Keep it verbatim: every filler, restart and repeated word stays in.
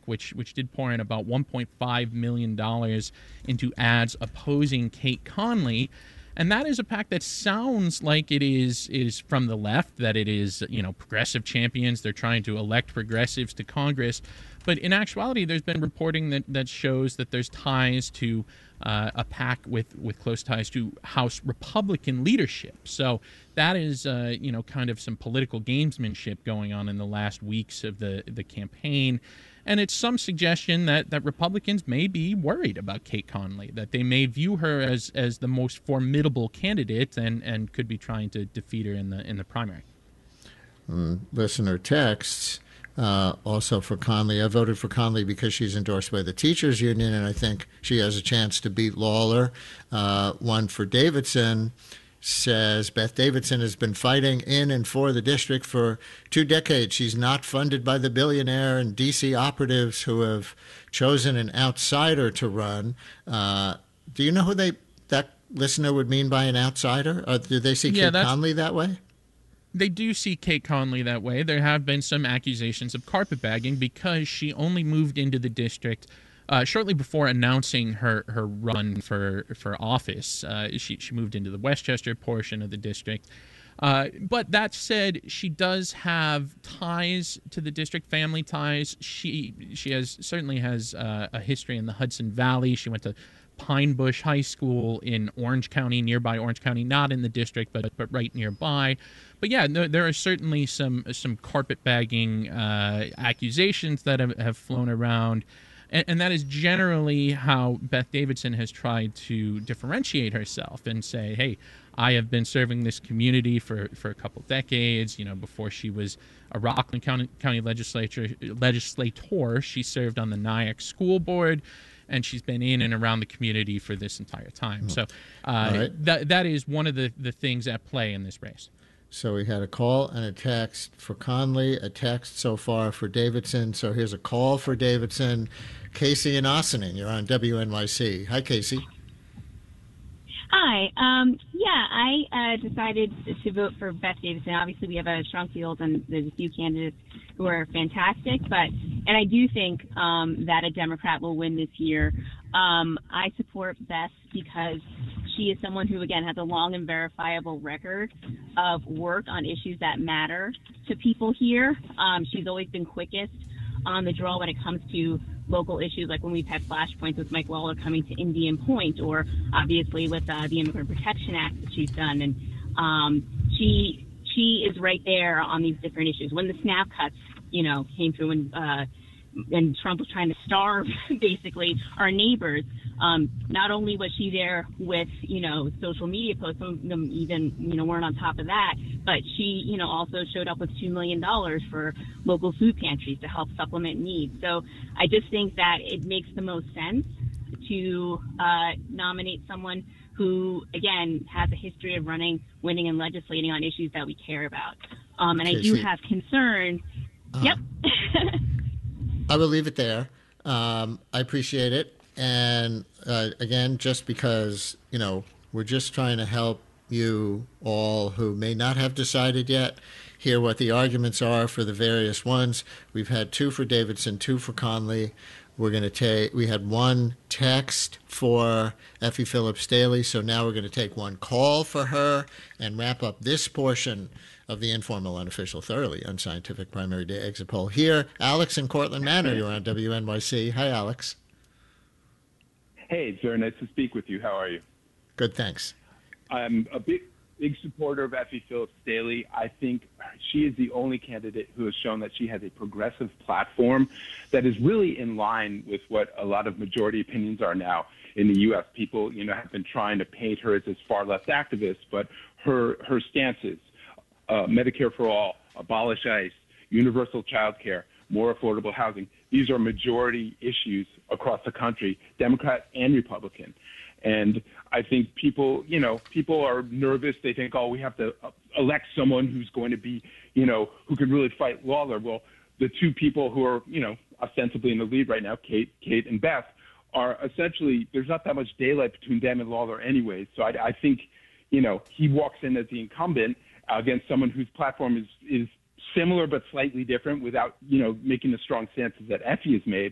which which did pour in about one point five million dollars into ads opposing Kate Conley. And that is a PAC that sounds like it is is from the left, that it is, you know, progressive champions. They're trying to elect progressives to Congress. But in actuality, there's been reporting that, that shows that there's ties to uh, a PAC with, with close ties to House Republican leadership. So that is, uh, you know, kind of some political gamesmanship going on in the last weeks of the, the campaign. And it's some suggestion that, that Republicans may be worried about Kate Conley, that they may view her as, as the most formidable candidate and, and could be trying to defeat her in the in the primary. Mm, listener texts uh, also for Conley. I voted for Conley because she's endorsed by the teachers union, and I think she has a chance to beat Lawler. Uh, one for Davidson says Beth Davidson has been fighting in and for the district for two decades. She's not funded by the billionaire and D C operatives who have chosen an outsider to run. Uh, do you know who they that listener would mean by an outsider? Uh, do they see yeah, Kate Conley that way? They do see Kate Conley that way. There have been some accusations of carpetbagging because she only moved into the district Uh, shortly before announcing her, her run for for office. Uh, she, she moved into the Westchester portion of the district. Uh, but that said, she does have ties to the district, family ties. She she has certainly has uh, a history in the Hudson Valley. She went to Pine Bush High School in Orange County, nearby Orange County, not in the district, but but right nearby. But yeah, no, there are certainly some some carpetbagging uh, accusations that have, have flown around. And that is generally how Beth Davidson has tried to differentiate herself and say, hey, I have been serving this community for, for a couple decades. You know, before she was a Rockland County, County legislature legislator, she served on the Nyack School Board, and she's been in and around the community for this entire time. So uh, right. that that is one of the, the things at play in this race. So we had a call and a text for Conley, a text so far for Davidson. So here's a call for Davidson. Casey in Ossining, you're on W N Y C. Hi, Casey. Hi. Um, yeah, I uh, decided to vote for Beth Davidson. Obviously, we have a strong field, and there's a few candidates who are fantastic. But and I do think um, that a Democrat will win this year. Um, I support Beth because she is someone who, again, has a long and verifiable record of work on issues that matter to people here. Um, she's always been quickest on the draw when it comes to local issues, like when we've had flashpoints with Mike Lawler coming to Indian Point, or obviously with uh, the Immigrant Protection Act that she's done. And um, she she is right there on these different issues. When the SNAP cuts, you know, came through and uh, and Trump was trying to starve, basically, our neighbors, um, not only was she there with, you know, social media posts, some of them even, you know, weren't on top of that, but she, you know, also showed up with two million dollars for local food pantries to help supplement needs. So I just think that it makes the most sense to uh, nominate someone who, again, has a history of running, winning, and legislating on issues that we care about. Um, and okay, I do so, have concern. Uh-huh. Yep. I will leave it there. Um, I appreciate it. And uh, again, just because, you know, we're just trying to help you all who may not have decided yet hear what the arguments are for the various ones. We've had two for Davidson, two for Conley. We're going to take, we had one text for Effie Phillips Daly, so now we're going to take one call for her and wrap up this portion of the informal, unofficial, thoroughly unscientific primary day exit poll. Here, Alex in Cortland Manor, you're on W N Y C. Hi, Alex. Hey, it's very nice to speak with you. How are you? Good, thanks. I'm a big, big supporter of Effie Phillips Daly. I think she is the only candidate who has shown that she has a progressive platform that is really in line with what a lot of majority opinions are now in the U S. People, you know, have been trying to paint her as this far left activist, but her her stances, uh, Medicare for all, abolish ICE, universal child care, more affordable housing, these are majority issues across the country, Democrat and Republican. And I think people, you know, people are nervous. They think, oh, we have to elect someone who's going to be, you know, who can really fight Lawler. Well, the two people who are, you know, ostensibly in the lead right now, Kate, Kate and Beth, are essentially, there's not that much daylight between them and Lawler anyways. So I, I think, you know, he walks in as the incumbent against someone whose platform is, is similar but slightly different without, you know, making the strong stances that Effie has made.